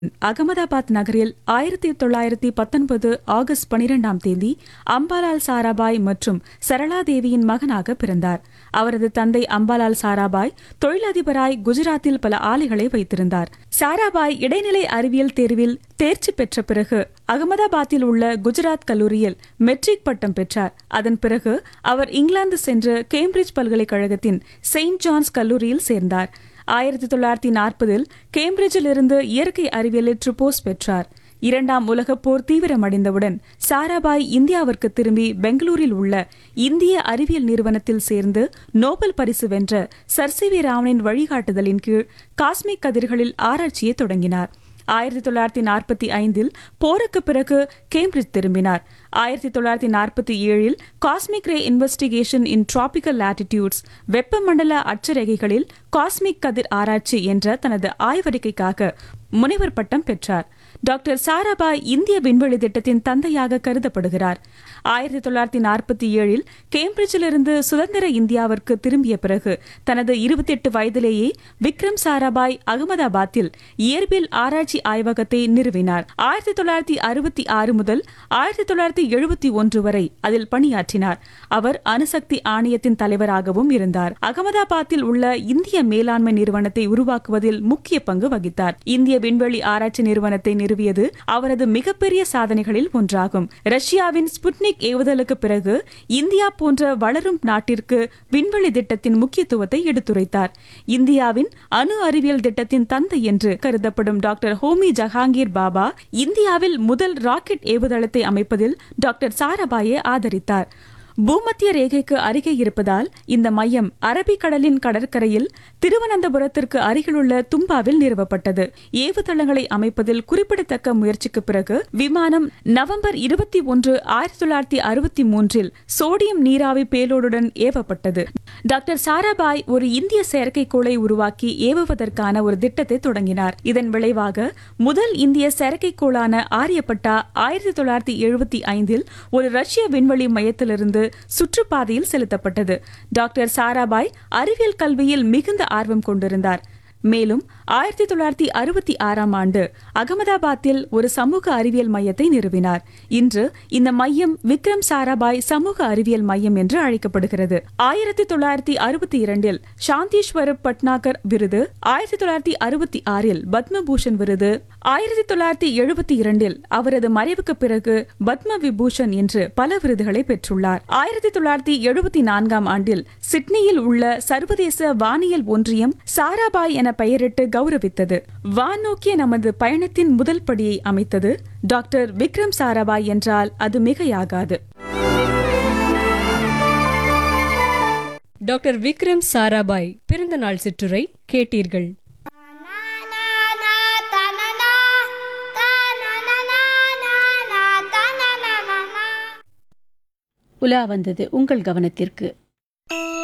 அகமதாபாத் நகரில் 1919 ஆகஸ்ட் 12ஆம் தேதி அம்பாலால் சாராபாய் மற்றும் சரளாதேவியின் மகனாக பிறந்தார். அவரது தந்தை அம்பாலால் சாராபாய் தொழிலதிபராய் குஜராத்தில் பல ஆலைகளை வைத்திருந்தார். சாராபாய் இடைநிலை அறிவியல் தேர்வில் தேர்ச்சி பெற்ற பிறகு அகமதாபாத்தில் உள்ள குஜராத் கல்லூரியில் மெட்ரிக் பட்டம் பெற்றார். அதன் பிறகு அவர் இங்கிலாந்து சென்று கேம்பிரிட்ஜ் பல்கலைக்கழகத்தின் செயின்ட் ஜான்ஸ் கல்லூரியில் சேர்ந்தார். 1940 கேம்பிரிட்ஜில் இருந்து இயற்கை அறிவியலில் ட்ரிபோஸ் பெற்றார். இரண்டாம் உலகப் போர் தீவிரமடைந்தவுடன் சாராபாய் இந்தியாவிற்கு திரும்பி பெங்களூரில் உள்ள இந்திய அறிவியல் நிறுவனத்தில் சேர்ந்து நோபல் பரிசு வென்ற சர் சி வி ராமனின் வழிகாட்டுதலின் கீழ் காஸ்மிக் கதிர்களில் ஆராய்ச்சியை தொடங்கினார். 1945 போருக்கு பிறகு கேம்பிரிட்ஜ் திரும்பினார். 1947 cosmic ray investigation in tropical latitudes வெப்பமண்டல அட்சரேகைகளில் காஸ்மிக் கதிர் ஆராய்ச்சி என்ற தனது ஆய்வறிக்கைக்காக முனைவர் பட்டம் பெற்றார். டாக்டர் சாராபாய் இந்திய விண்வெளி திட்டத்தின் தந்தையாக கருதப்படுகிறார். 1947 கேம்பிரிட்ஜிலிருந்து சுதந்திர இந்தியாவிற்கு திரும்பிய பிறகு தனது 28 வயதிலேயே விக்ரம் சாராபாய் அகமதாபாத்தில் இயற்பியல் ஆராய்ச்சி ஆய்வகத்தை நிறுவினார். 1966 முதல் 1971 வரை அதில் பணியாற்றினார். அவர் அணுசக்தி ஆணையத்தின் தலைவராகவும் இருந்தார். அகமதாபாத்தில் உள்ள இந்திய மேலாண்மை நிறுவனத்தை உருவாக்குவதில் முக்கிய பங்கு வகித்தார். இந்திய விண்வெளி ஆராய்ச்சி நிறுவனத்தை நிறுவியது அவரது மிகப்பெரிய சாதனைகளில் ஒன்றாகும். ரஷ்யாவின் ஸ்புட்னிக் ஏவுதலுக்கு பிறகு இந்தியா போன்ற வளரும் நாட்டிற்கு விண்வெளி திட்டத்தின் முக்கியத்துவத்தை எடுத்துரைத்தார். இந்தியாவின் அணு அறிவியல் திட்டத்தின் தந்தை என்று கருதப்படும் டாக்டர் ஹோமி ஜஹாங்கீர் பாபா இந்தியாவில் முதல் ராக்கெட் ஏவுதளத்தை அமைப்பதில் டாக்டர் சாராபாயை ஆதரித்தார். பூமத்திய ரேகைக்கு அருகே இருப்பதால் இந்த மையம் அரபிக்கடலின் கடற்கரையில் திருவனந்தபுரத்திற்கு அருகிலுள்ள தும்பாவில் நிறுவப்பட்டது. ஏவுதளங்களை அமைப்பதில் குறிப்பிடத்தக்க முயற்சிக்கு பிறகு விமானம் நவம்பர் 21, 1963 சோடியம் நீராவி பேலோடுடன் ஏவப்பட்டது. டாக்டர் சாராபாய் ஒரு இந்திய செயற்கைக்கோளை உருவாக்கி ஏவுவதற்கான ஒரு திட்டத்தை தொடங்கினார். இதன் விளைவாக முதல் இந்திய செயற்கைக்கோளான ஆரியப்பட்டா 1975 ஒரு ரஷ்ய விண்வெளி மையத்திலிருந்து சுற்றுப்பாதையில் செலுத்தப்பட்டது. டாக்டர் சாராபாய் அறிவியல் கல்வியில் மிகுந்த ஆர்வம் கொண்டிருந்தார். மேலும் 1966ஆம் ஆண்டு அகமதாபாத்தில் ஒரு சமூக அறிவியல் மையத்தை நிறுவினார். இன்று இந்த மையம் விக்ரம் சாராபாய் சமூக அறிவியல் மையம் என்று அழைக்கப்படுகிறது. 1962 சாந்தி ஸ்வரூப் பட்நாகர் விருது, 1966 பத்மபூஷன் விருது, 1972 அவரது மறைவுக்கு பிறகு பத்ம விபூஷன் என்று பல விருதுகளை பெற்றுள்ளார். 1974ஆம் ஆண்டில் சிட்னியில் உள்ள சர்வதேச வானியல் ஒன்றியம் சாராபாய் என பெயரிட்டு கௌரவித்தது. வானோக்கிய நமது பயணத்தின் முதல் படியை அமைத்தது டாக்டர் விக்ரம் சாராபாய் என்றால் அது மிகையாகாது. டாக்டர் விக்ரம் சாராபாய் பிறந்த நாள் சிற்றுரை கேட்டீர்கள். உலா வந்தது உங்கள் கவனத்திற்கு